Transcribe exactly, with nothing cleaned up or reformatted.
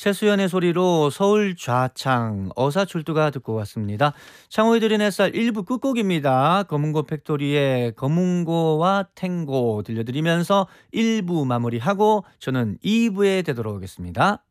최수연의 소리로 서울 좌창 어사출두가 듣고 왔습니다. 창호이 들인 햇살 일 부 끝곡입니다. 검은고 팩토리의 검은고와 탱고 들려드리면서 일 부 마무리하고 저는 이 부에 되돌아오겠습니다.